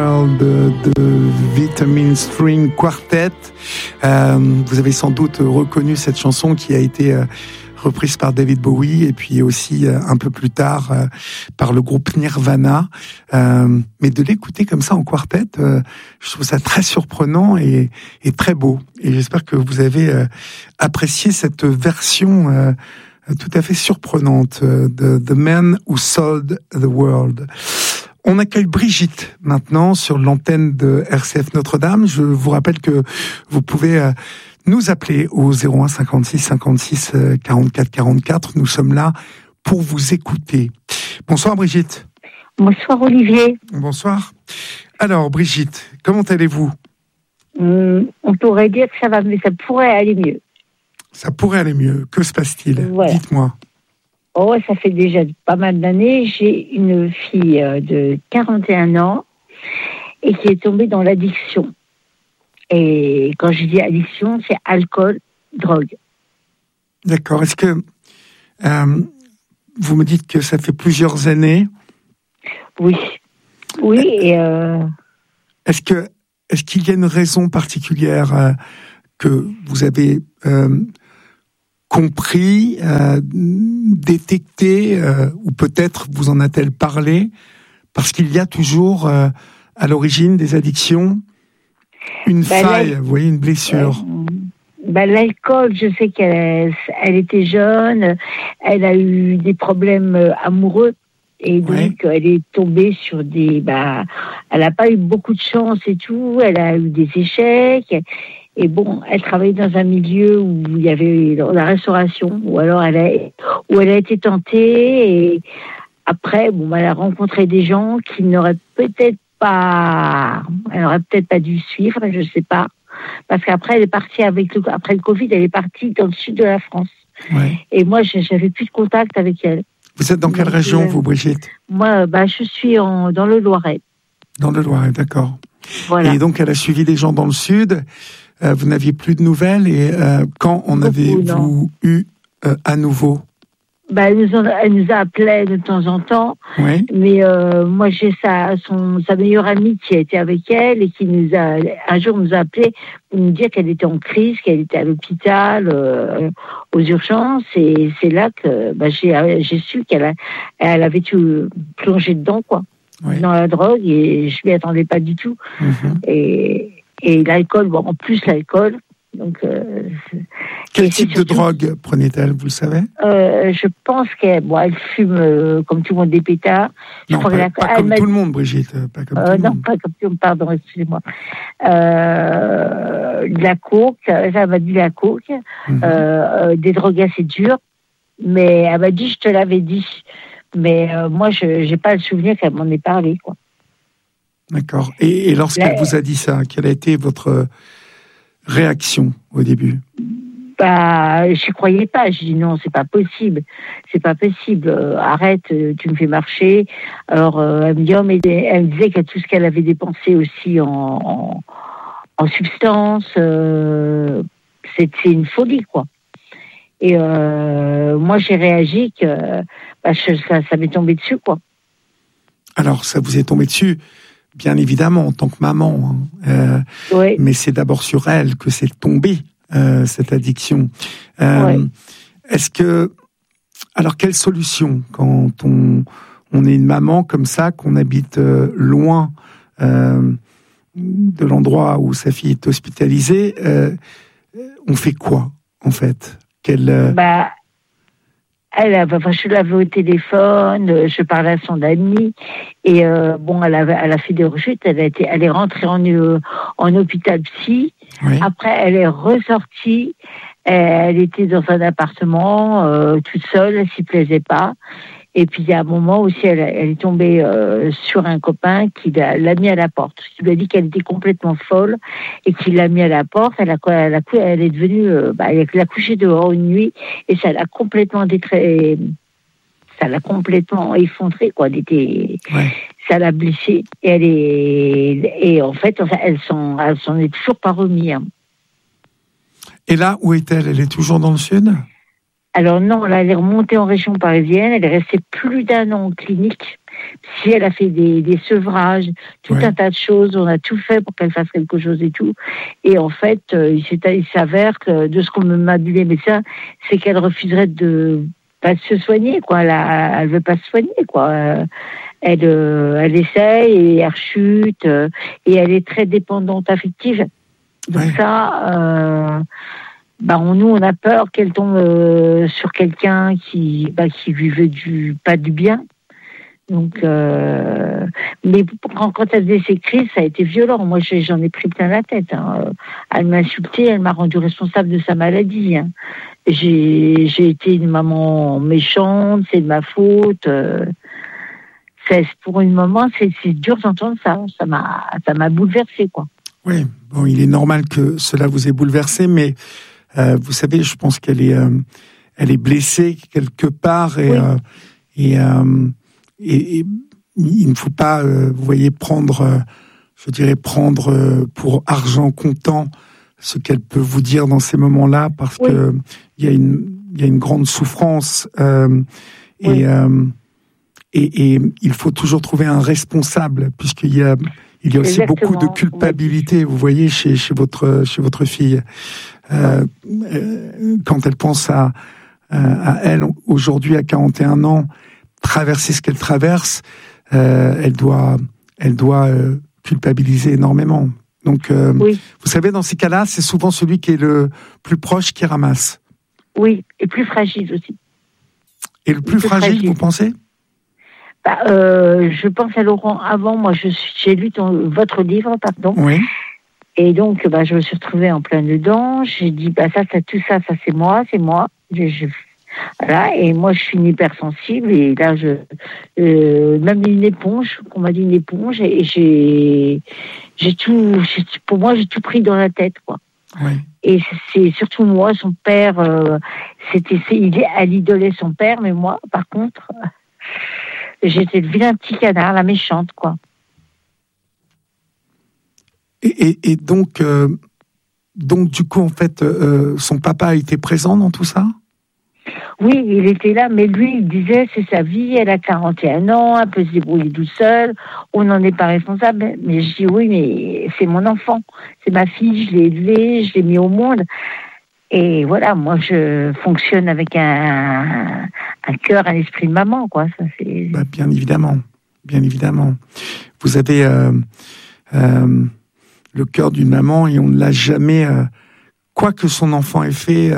de Vitamin String Quartet. Vous avez sans doute reconnu cette chanson qui a été reprise par David Bowie et puis aussi un peu plus tard par le groupe Nirvana. Mais de l'écouter comme ça en quartet, je trouve ça très surprenant et très beau. Et j'espère que vous avez apprécié cette version tout à fait surprenante de The Man Who Sold the World. On accueille Brigitte maintenant sur l'antenne de RCF Notre-Dame. Je vous rappelle que vous pouvez nous appeler au 01 56 56 44 44. Nous sommes là pour vous écouter. Bonsoir Brigitte. Bonsoir Olivier. Bonsoir. Alors Brigitte, comment allez-vous ? On pourrait dire que ça va, mais ça pourrait aller mieux. Ça pourrait aller mieux. Que se passe-t-il ? Voilà. Dites-moi. Oh, ça fait déjà pas mal d'années. J'ai une fille de 41 ans et qui est tombée dans l'addiction. Et quand je dis addiction, c'est alcool, drogue. D'accord. Est-ce que vous me dites que ça fait plusieurs années ? Oui. Oui. Et Est-ce qu'il y a une raison particulière que vous avez compris, détecté, ou peut-être vous en a-t-elle parlé, parce qu'il y a toujours à l'origine des addictions une faille, vous voyez, une blessure. L'alcool, je sais qu'elle était jeune, elle a eu des problèmes amoureux. Et donc, elle est tombée sur elle n'a pas eu beaucoup de chance et tout, elle a eu des échecs. Et bon, elle travaillait dans un milieu où il y avait la restauration, ou alors elle a été tentée. Et après, elle a rencontré des gens qui n'auraient peut-être pas dû suivre, je ne sais pas. Parce qu'après, elle est partie après le Covid, elle est partie dans le sud de la France. Ouais. Et moi, j'avais plus de contact avec elle. Vous êtes dans quelle région, vous, Brigitte ? Moi, je suis dans le Loiret. Dans le Loiret, d'accord. Voilà. Et donc, elle a suivi des gens dans le sud. Vous n'aviez plus de nouvelles. Et quand en avez-vous eu à nouveau ? Elle nous appelait de temps en temps. Oui. Mais moi, j'ai sa meilleure amie qui a été avec elle et qui un jour nous a appelé pour nous dire qu'elle était en crise, qu'elle était à l'hôpital, aux urgences. Et c'est là que j'ai su qu'elle avait tout plongé dedans, quoi. Oui. Dans la drogue, et je m'y attendais pas du tout. Mm-hmm. Et l'alcool, en plus l'alcool. Donc, quel type de drogue prenait-elle, vous le savez ? Je pense qu'elle fume comme tout le monde des pétards. Non, pas comme tout le monde, Brigitte. Pas comme tout le monde. Pas comme tout le monde, pardon, excusez-moi. De la coke, elle m'a dit la coke, des drogues assez dures, mais elle m'a dit, je te l'avais dit. Mais moi, je n'ai pas le souvenir qu'elle m'en ait parlé, quoi. D'accord. Et lorsqu'elle vous a dit ça, quelle a été votre réaction au débme? Je croyais pas. Je dis non, c'est pas possible. Arrête, tu me fais marcher. Alors elle me dit elle me disait que tout ce qu'elle avait dépensé aussi en substances, c'était une folie, quoi. Et moi j'ai réagi que ça m'est tombé dessus, quoi. Alors ça vous est tombé dessus, bien évidemment, en tant que maman. Oui. Mais c'est d'abord sur elle que c'est tombé. Cette addiction. Est-ce que... Alors, quelle solution quand on est une maman comme ça, qu'on habite loin de l'endroit où sa fille est hospitalisée, on fait quoi, en fait? Je l'avais au téléphone, je parlais à son amie, et elle a fait des rechutes, elle est rentrée en hôpital psy. Oui. Après, elle est ressortie, elle était dans un appartement toute seule, elle s'y plaisait pas. Et puis il y a un moment aussi, elle est tombée sur un copain qui l'a mis à la porte, qui lui a dit qu'elle était complètement folle et qu'il l'a mis à la porte. Elle est devenue, elle a couché dehors une nuit et ça l'a complètement effondrée, quoi. Ça l'a blessée et en fait, elle s'en est toujours pas remise. Hein. Et là, où est-elle ? Elle est toujours dans le sud ? Alors non, là, elle est remontée en région parisienne. Elle est restée plus d'1 an en clinique. Si elle a fait des sevrages, tout un tas de choses, on a tout fait pour qu'elle fasse quelque chose et tout. Et en fait, il s'avère que de ce qu'on m'a dit les médecins, c'est qu'elle refuserait de se soigner, quoi. Elle veut pas se soigner, quoi. Elle essaye et elle rechute et elle est très dépendante affective. Donc ça, nous on a peur qu'elle tombe sur quelqu'un qui lui veut pas du bien. Donc, mais quand elle faisait ses crises, ça a été violent. Moi, j'en ai pris plein la tête. Hein. Elle m'a insultée, elle m'a rendu responsable de sa maladie. Hein. J'ai été une maman méchante, c'est de ma faute. Pour une maman, c'est dur d'entendre ça. Ça m'a bouleversée, quoi. Oui, bon, il est normal que cela vous ait bouleversé, mais vous savez, je pense qu'elle est blessée quelque part et il ne faut pas, vous voyez, prendre pour argent comptant ce qu'elle peut vous dire dans ces moments-là, parce que il y a une grande souffrance et il faut toujours trouver un responsable, puisqu'il y a aussi beaucoup de culpabilité, vous voyez, chez votre fille. Quand elle pense à elle, aujourd'hui, à 41 ans, traverser ce qu'elle traverse, elle doit culpabiliser énormément. Donc, vous savez, dans ces cas-là, c'est souvent celui qui est le plus proche qui ramasse. Oui, et plus fragile aussi. Et le plus fragile, vous pensez ? Je pense à Laurent avant. Moi, j'ai lu votre livre, pardon. Oui. Et donc, je me suis retrouvée en plein dedans. J'ai dit, tout ça, c'est moi. Voilà. Et moi, je suis une hypersensible. Et là, même une éponge, on m'a dit une éponge. Et pour moi, j'ai tout pris dans la tête, quoi. Oui. Et c'est surtout moi, son père. Elle idolait son père, mais moi, par contre. J'étais le vilain petit canard, la méchante, quoi. Et donc, du coup, en fait, son papa a été présent dans tout ça ? Oui, il était là, mais lui, il disait, c'est sa vie, elle a 41 ans, elle peut se débrouiller toute seule, on n'en est pas responsable. Mais je dis, oui, mais c'est mon enfant, c'est ma fille, je l'ai élevée, je l'ai mis au monde. Et voilà, moi, je fonctionne avec un cœur, un esprit de maman, quoi. Ça, c'est... Bien évidemment. Vous avez le cœur d'une maman et on ne l'a jamais... quoi que son enfant ait fait,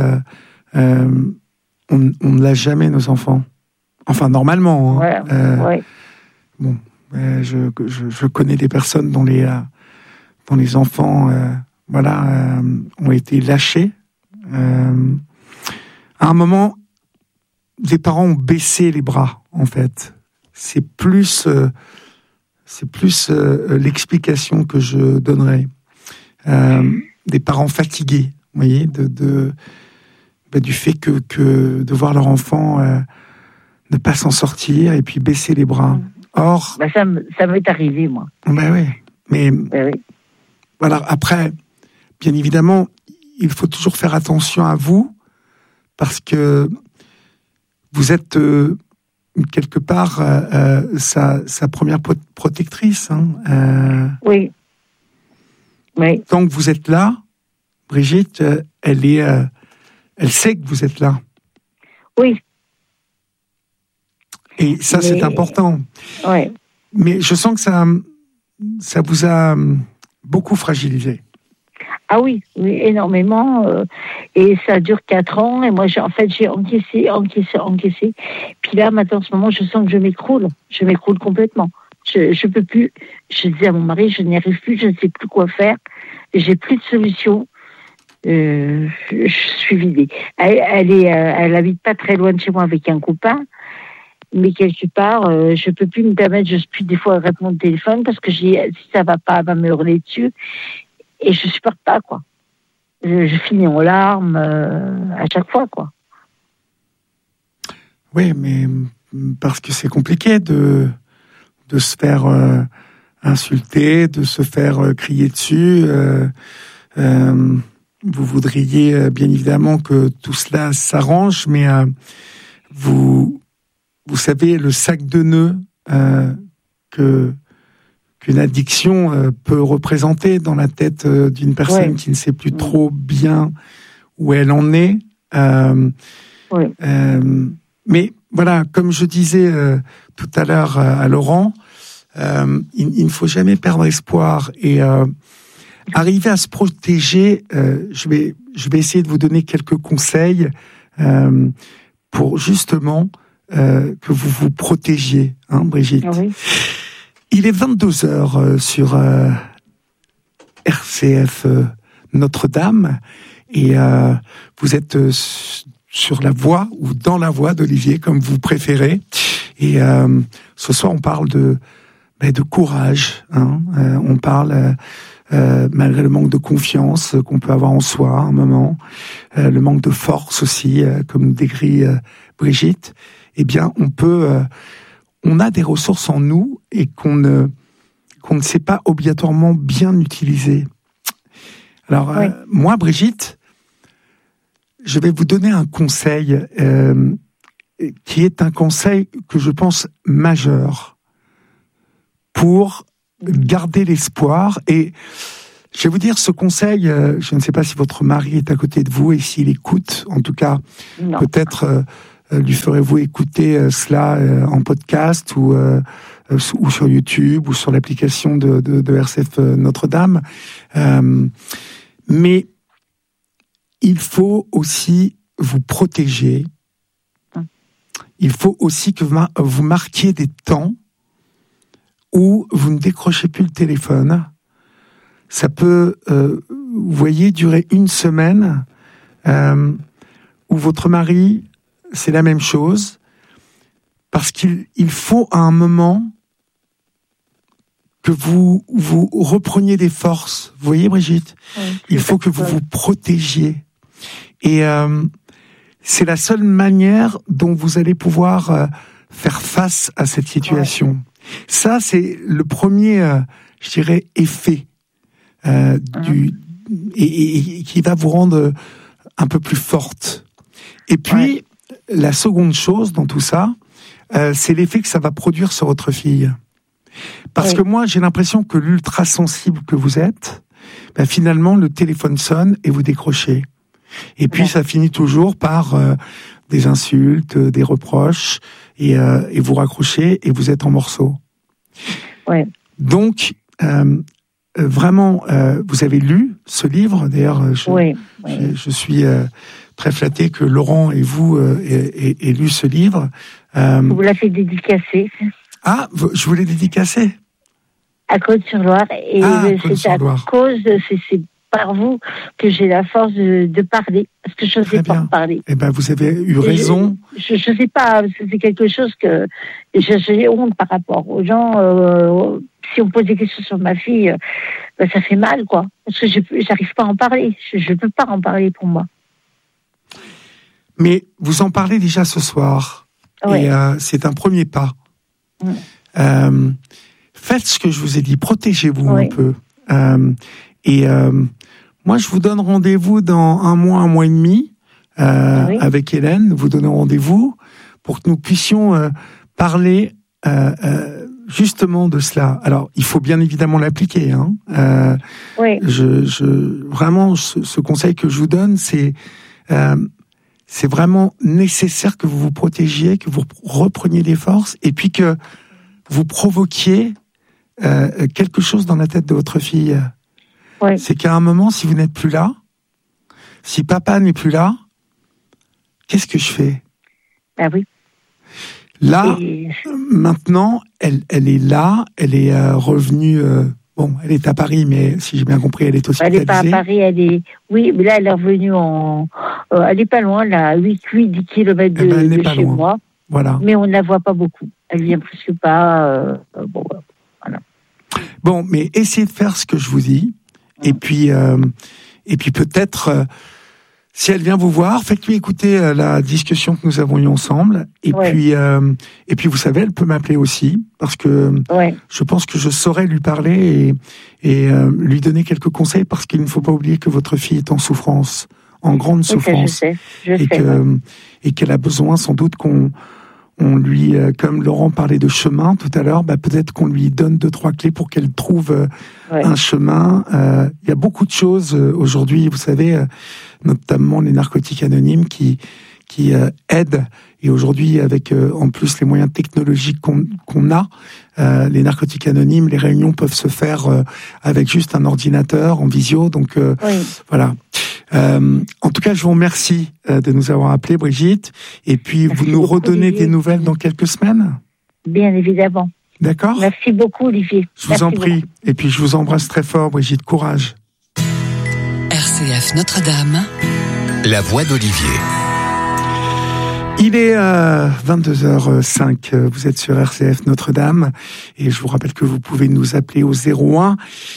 on ne l'a jamais, nos enfants. Enfin, normalement. Hein. Bon, je connais des personnes dont les enfants ont été lâchés. À un moment, les parents ont baissé les bras, en fait. C'est plus l'explication que je donnerais. Des parents fatigués, vous voyez, du fait que de voir leur enfant ne pas s'en sortir et puis baisser les bras. Or, ça m'est arrivé, moi. Oui, mais voilà. Après, bien évidemment, il faut toujours faire attention à vous, parce que vous êtes quelque part sa première protectrice. Hein. Oui. Tant que vous êtes là, Brigitte, elle sait que vous êtes là. Oui. Et ça, c'est important. Oui. Mais je sens que ça vous a beaucoup fragilisé. Ah oui, énormément. Et ça dure 4 ans. Et moi, j'ai encaissé. Puis là, maintenant, en ce moment, je sens que je m'écroule. Je m'écroule complètement. Je peux plus. Je disais à mon mari, je n'y arrive plus, je ne sais plus quoi faire. J'ai plus de solution. Je suis vidée. Elle habite pas très loin de chez moi avec un copain. Mais quelque part, je peux plus me permettre, je peux des fois répondre au téléphone parce que si ça va pas, elle va me hurler dessus. Et je supporte pas, quoi. Je finis en larmes à chaque fois, quoi. Oui, mais parce que c'est compliqué de se faire insulter, de se faire crier dessus. Vous voudriez bien évidemment que tout cela s'arrange, mais vous savez, le sac de nœuds qu'une addiction peut représenter dans la tête d'une personne qui ne sait plus trop bien où elle en est. Mais voilà, comme je disais tout à l'heure à Laurent, il ne faut jamais perdre espoir et arriver à se protéger. Je vais essayer de vous donner quelques conseils pour justement que vous vous protégiez, hein, Brigitte. Oui. Il est 22h sur RCF Notre-Dame et vous êtes sur la voie ou dans la voie d'Olivier, comme vous préférez. Et ce soir, on parle de courage. Hein. On parle, malgré le manque de confiance qu'on peut avoir en soi à un moment, le manque de force aussi, comme décrit Brigitte, eh bien, on a des ressources en nous et qu'on ne sait pas obligatoirement bien utiliser. Alors, moi, Brigitte, je vais vous donner un conseil qui est un conseil que je pense majeur pour garder l'espoir. Et je vais vous dire ce conseil, je ne sais pas si votre mari est à côté de vous et s'il écoute, en tout cas, peut-être lui ferez-vous écouter cela en podcast ou sur YouTube ou sur l'application de RCF Notre-Dame. Mais il faut aussi vous protéger. Il faut aussi que vous marquiez des temps où vous ne décrochez plus le téléphone. Ça peut, vous voyez, durer une semaine, où votre mari, c'est la même chose, parce qu'il faut à un moment que vous repreniez des forces. Vous voyez, Brigitte, il faut que vous vous protégiez. Et c'est la seule manière dont vous allez pouvoir faire face à cette situation. Ça, c'est le premier, je dirais, effet et qui va vous rendre un peu plus forte. Et puis, la seconde chose dans tout ça, c'est l'effet que ça va produire sur votre fille. Parce que moi, j'ai l'impression que l'ultra sensible que vous êtes, finalement, le téléphone sonne et vous décrochez. Et puis, ça finit toujours par des insultes, des reproches, et vous raccrochez et vous êtes en morceaux. Donc, vraiment, vous avez lu ce livre. D'ailleurs, je suis très flatté que Laurent et vous aient lu ce livre. Vous l'avez dédicacé. Ah, je vous l'ai dédicacé à Côte-sur-Loire. Et c'est à cause, c'est par vous que j'ai la force de parler, parce que je ne sais pas parler. Eh ben, vous avez eu raison. Je ne sais pas, c'est quelque chose que j'ai honte par rapport aux gens. Si on pose des questions sur ma fille, ça fait mal, quoi. Parce que j'arrive pas à en parler. Je ne peux pas en parler pour moi. Mais vous en parlez déjà ce soir. Et c'est un premier pas. Faites ce que je vous ai dit, protégez-vous un peu. Moi, je vous donne rendez-vous dans un mois et demi avec Hélène. Vous donnez rendez-vous pour que nous puissions parler justement de cela. Alors, il faut bien évidemment l'appliquer. Vraiment, ce conseil que je vous donne, c'est vraiment nécessaire que vous vous protégiez, que vous repreniez des forces, et puis que vous provoquiez quelque chose dans la tête de votre fille. C'est qu'à un moment, si vous n'êtes plus là, si papa n'est plus là, qu'est-ce que je fais ? Là, maintenant, elle est là, elle est revenue. Elle est à Paris, mais si j'ai bien compris, elle est hospitalisée. Elle n'est pas à Paris, oui, mais là, elle est revenue elle n'est pas loin, là, à 8-10 km de chez moi. Voilà. Mais on ne la voit pas beaucoup. Elle vient presque pas. Voilà. Bon, mais essayez de faire ce que je vous dis. Et puis peut-être, si elle vient vous voir, faites-lui écouter la discussion que nous avons eue ensemble. Et puis, vous savez, elle peut m'appeler aussi, parce que je pense que je saurais lui parler et lui donner quelques conseils, parce qu'il ne faut pas oublier que votre fille est en souffrance, en grande souffrance. Je sais. Et qu'elle a besoin sans doute qu'on on lui, comme Laurent parlait de chemin tout à l'heure, peut-être qu'on lui donne 2-3 clés pour qu'elle trouve un chemin. Il y a beaucoup de choses aujourd'hui, vous savez, notamment les narcotiques anonymes qui aident. Et aujourd'hui, avec en plus les moyens technologiques qu'on a, les narcotiques anonymes, les réunions peuvent se faire avec juste un ordinateur en visio. Donc voilà. En tout cas, je vous remercie de nous avoir appelés, Brigitte. Et puis, Merci vous nous beaucoup, redonnez Olivier. des nouvelles dans quelques semaines. Bien évidemment. D'accord ? Merci beaucoup, Olivier. Je vous en prie. Et puis, je vous embrasse très fort, Brigitte. Courage. RCF Notre-Dame. La voix d'Olivier. Il est 22h05, vous êtes sur RCF Notre-Dame, et je vous rappelle que vous pouvez nous appeler au 01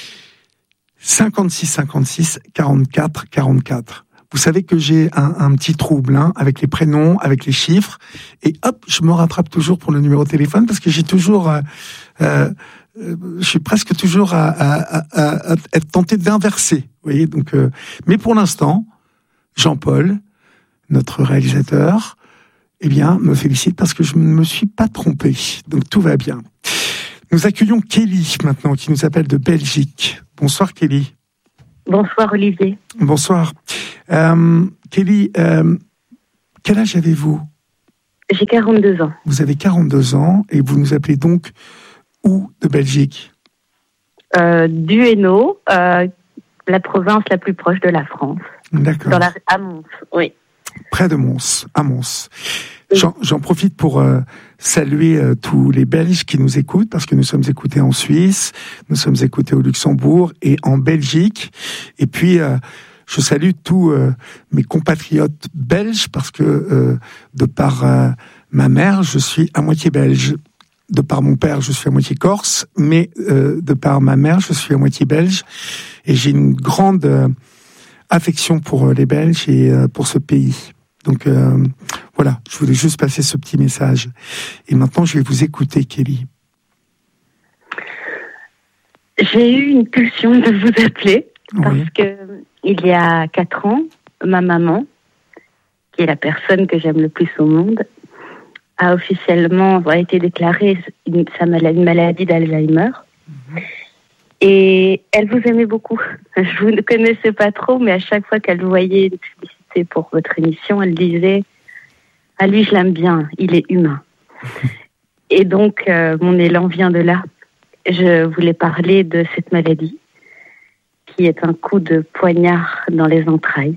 56 56 44 44. Vous savez que j'ai un petit trouble avec les prénoms, avec les chiffres, et hop, je me rattrape toujours pour le numéro de téléphone, parce que j'ai toujours... je suis presque toujours à être tenté d'inverser, vous voyez, donc, mais pour l'instant, Jean-Paul, notre réalisateur, me félicite parce que je ne me suis pas trompé. Donc tout va bien. Nous accueillons Kelly maintenant, qui nous appelle de Belgique. Bonsoir Kelly. Bonsoir Olivier. Bonsoir. Kelly, quel âge avez-vous ? J'ai 42 ans. Vous avez 42 ans et vous nous appelez donc où de Belgique ? Du Hainaut, la province la plus proche de la France. D'accord. À Mons, oui. Près de Mons, à Mons. Oui. J'en profite pour saluer tous les Belges qui nous écoutent, parce que nous sommes écoutés en Suisse, nous sommes écoutés au Luxembourg et en Belgique. Et puis, je salue tous mes compatriotes belges, parce que de par ma mère, je suis à moitié belge. De par mon père, je suis à moitié corse, mais de par ma mère, je suis à moitié belge. Et j'ai une grande affection pour les Belges et pour ce pays. Donc voilà, je voulais juste passer ce petit message. Et maintenant, je vais vous écouter, Kelly. J'ai eu une pulsion de vous appeler parce que il y a 4 ans, ma maman, qui est la personne que j'aime le plus au monde, a officiellement été déclarée une maladie d'Alzheimer. Mm-hmm. Et elle vous aimait beaucoup. Je vous ne connaissais pas trop, mais à chaque fois qu'elle voyait une publicité pour votre émission, elle disait « Ah, lui, je l'aime bien, il est humain. » Et donc, mon élan vient de là. Je voulais parler de cette maladie, qui est un coup de poignard dans les entrailles.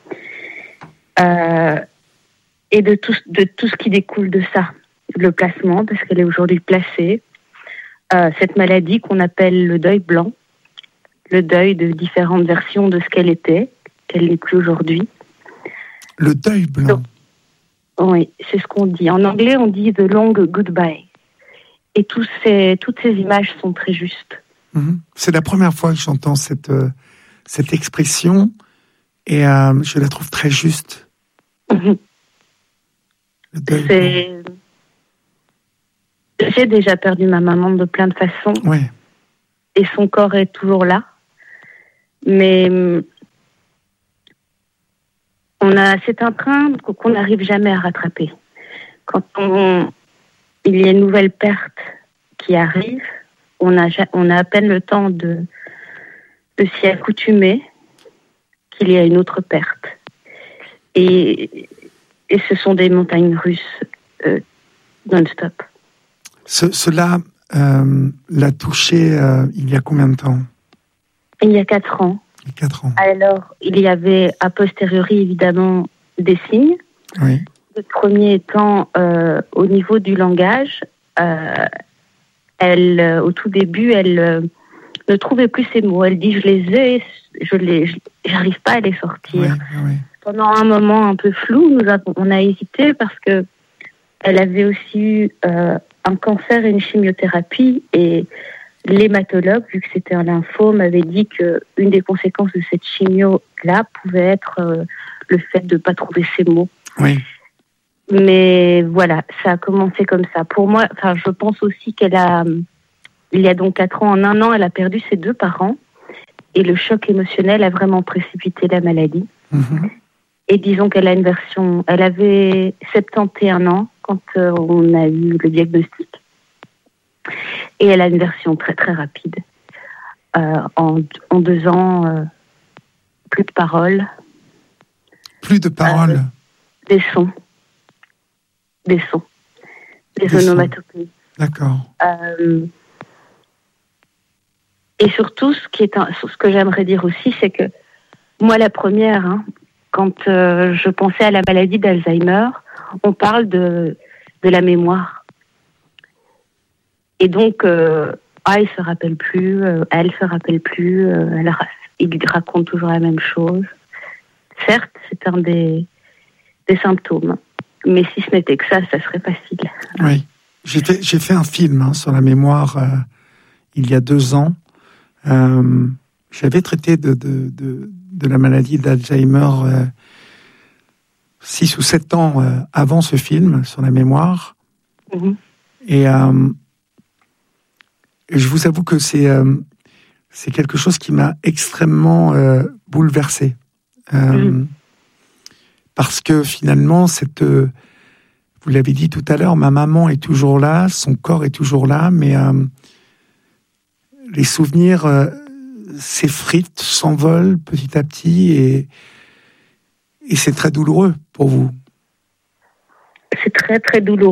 Et de tout ce qui découle de ça. Le placement, parce qu'elle est aujourd'hui placée. Cette maladie qu'on appelle le deuil blanc, le deuil de différentes versions de ce qu'elle était, qu'elle n'est plus aujourd'hui. Le deuil blanc. Donc, oui, c'est ce qu'on dit. En anglais, on dit « the long goodbye ». Et toutes ces images sont très justes. Mm-hmm. C'est la première fois que j'entends cette expression, et je la trouve très juste. Mm-hmm. Le deuil blanc. J'ai déjà perdu ma maman de plein de façons. Ouais. Et son corps est toujours là. Mais c'est un train qu'on n'arrive jamais à rattraper. Quand il y a une nouvelle perte qui arrive, on a à peine le temps de s'y accoutumer qu'il y a une autre perte. Et ce sont des montagnes russes non-stop. Cela l'a touché il y a combien de temps ? Il y a 4 ans. 4 ans. Alors, il y avait a posteriori évidemment des signes. Oui. Le premier étant au niveau du langage. Au tout début, elle ne trouvait plus ses mots. Elle dit « je les ai, j'arrive pas à les sortir ». Oui. Pendant un moment un peu flou, on a hésité parce que elle avait aussi eu un cancer et une chimiothérapie, et l'hématologue, vu que c'était un lymphome, avait dit qu'une des conséquences de cette chimio-là pouvait être le fait de ne pas trouver ses mots. Oui. Mais voilà, ça a commencé comme ça. Pour moi, je pense aussi il y a donc 4 ans, en 1 an, elle a perdu ses 2 parents, et le choc émotionnel a vraiment précipité la maladie. Mm-hmm. Et disons qu'elle a elle avait 71 ans quand on a eu le diagnostic. Et elle a une version très très rapide. En 2 ans, plus de paroles. Plus de paroles. Des sons. Des onomatopées. D'accord. Et surtout, ce que j'aimerais dire aussi, c'est que moi, la première, quand je pensais à la maladie d'Alzheimer, on parle de la mémoire. Et donc, il se rappelle plus, elle se rappelle plus, il raconte toujours la même chose. Certes, c'est un des symptômes, mais si ce n'était que ça serait facile. Oui, j'ai fait un film sur la mémoire il y a 2 ans. J'avais traité de la maladie d'Alzheimer 6 ou 7 ans avant ce film sur la mémoire. Mm-hmm. Et je vous avoue que c'est quelque chose qui m'a extrêmement bouleversé. Parce que finalement, vous l'avez dit tout à l'heure, ma maman est toujours là, son corps est toujours là, mais les souvenirs s'effritent, s'envolent petit à petit, et c'est très douloureux pour vous. C'est très très douloureux.